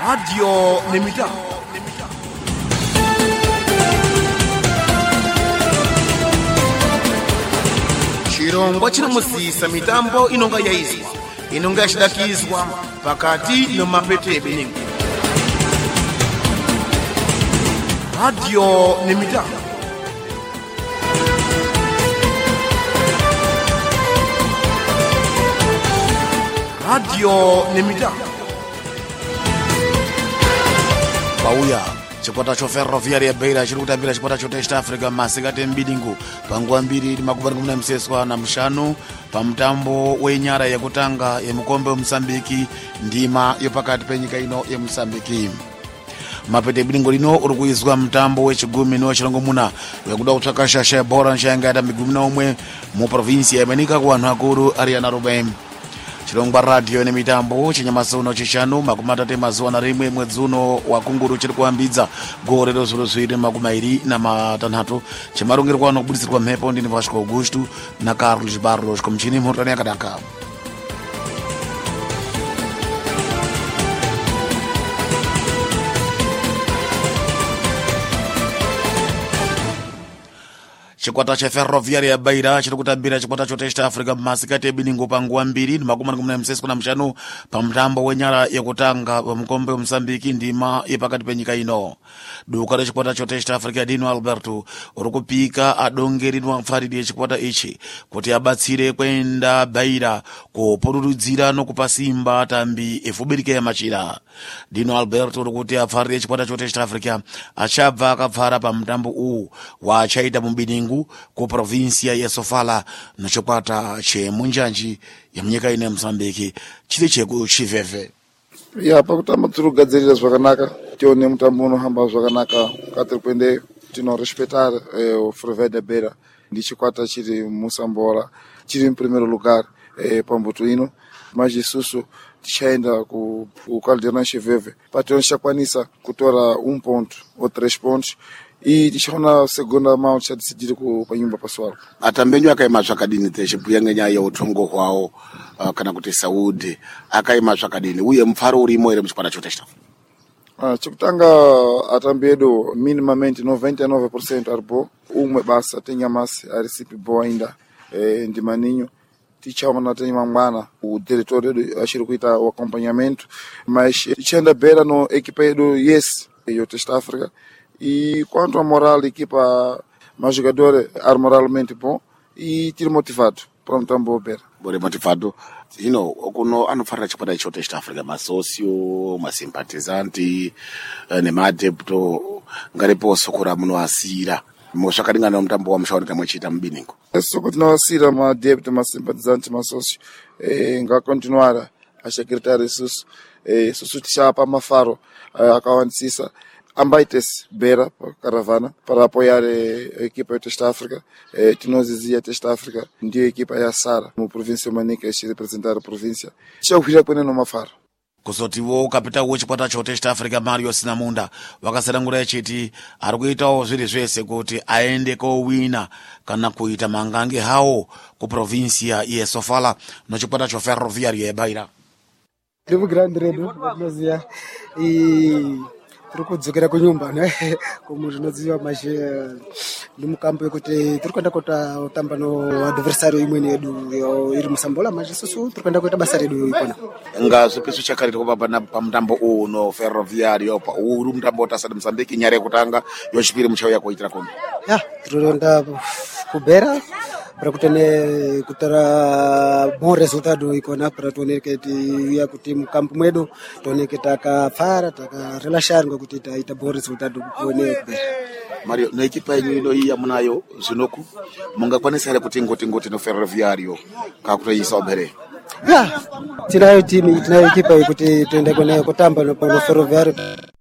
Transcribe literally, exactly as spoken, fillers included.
Radio Nemita. Chirongwa chinomusisa mitambo inonga yaizwa, inonga yachidakizwa pakati nomapete ebeningu. Radio Nemita. Radio Nemita. Pauya chikwata choferroviaria Beira chiri kutambira chikwata chotest Africa masikati mbidingu panguva mbiri makumi muna mseswa na mshanu pamutambo wenyara yekutanga yemukombe Mozambique ndima yopakati penyika ino yeMozambique. Mapete bidingo lino uri kuizwa mtambo wechigumi no chilongo muna wekuda kutsvaka shasha bora nchayangada migumi nomwe mu province yemenika ku vanhu akuru Ariana Rubem. Chirongwa radio ne mitambo chinyamasuno chishanu makumi atatu mazuva na rimwe mwedzi uno wa kunguru chiri kuambidza gore rozuro zviri makumi mairi na matanhatu chimarongerwa nokubudisirwa mhepo ndini Vasco Augusto na Carlos Barros komchini mhotani yakadaka. Chikwata cheferroviaria Beira chiri kutambira chikwata chotest Africa masikati ebiningo panguva mbiri makumi muna mseswa na mshanu pamutambo wenyara yekutanga wemukombe Mozambique ndima yepakati penyika ino. Duka rechikwata chotest Africa Dino Alberto uri kupika adongeridwa mfaridi yechikwata ichi kuti abatsire kwenda Beira kupururudzira nokupa simba tambi efubirike ya machira. Dino Alberto uri kuti apfarire yechikwata chotest Africa achabva akapfara pamutambo uwu wachaita mubidingu ku provincia ya Sofala nochikwata chemunjanji yemunyika ine Mozambique chiri cheku Chiveve. Ya pakutamba tiri kugadzirira zvakanaka tione mutambo unohamba zvakanaka katiri kuendeyo tino respeitar eh, o Ferroviária Beira ndi chikwata chiri Musambola chiri mprimeiro lugar eh, pambuto ino mas isusu tichaenda ku, ku Caldeirão Chiveve pationa tichakwanisa kutora um ponto ou três pontos e tichaona segunda mão tichadecidir ku panyumba pessoal. Atambenyu akaima zvakadini techibhuya ngenyaya yeutongo hwawo uh, kana kuti Saudi akaima zvakadini uye mufaro urimo ere muchikwata chotesta? Ah, chekutanga atambi edu minimamente noventa e nove por cento arbo umwe basa tenyamasi arisipi boa ainda eh, ndi maninho tichaona tem mangwana o diretor edu achiri kuita o acompanhamento mas tichenda Beira no equipa edu yes yo Test Africa e quanto a moral da equipa mais jogador é moralmente bom e tiro motivado para um tambo Beira. Bore motivado you know okuno anofarira chikwata icho Test Africa masosio masimpatizanti nemadepto ngaripo sokora munoasira mosvakaringana mutambo wa mushauri kamwe chita mubiningo soko tinowasira madepto masimpatizanti masosio eh, ngakontinuara asecretário isusu eh, susu tichapa mafaro eh, akawanisisa ambaites Beira caravana para apoiar a equipa de Test Africa. Eh, Tinozizia Test Africa, ndio equipa ya Sara, mu província Manica, que representar a província. Chauhira kwene no mafaro. Kusotiwo kapita wechikwata cho Test Africa Mario Sinamunda wakaserangura chiti ari kuitawo zviri zvese kuti aende ko wina kana kuita mangange hawo ku provincia ya Sofala nochikwata cho Ferroviaria Beira. Devo grande redo nozia e tiri kudzokera kunyumba ne como zvinoziva mashe ndi mukambo yekuti tiri kuenda kuita utamba no adversario imweni yedu iri Musambola mashe susu tiri kuenda kuita basa redu ikona ngazvipiso chakarita kupapana pamutambo uno Ferroviario pa uri mutambo utasada Mozambique nyara yekutanga yochipiri muchauya kuitira kono ya tinoenda kubera para kutene kutara bom resultado ikona para tuoneke ya kuti mukampo mwedu tuoneke takapfara taka relaxar ngokuti taita bom resultado kuone kubera. Mario no equipa yenyu ino iya munayo zvinoku mungakwanisa ere kuti ngoti ngoti no Ferroviario kakutoisa ubere ya tinayo timu tinayo equipa kuti tuende kone kutamba no Ferroviario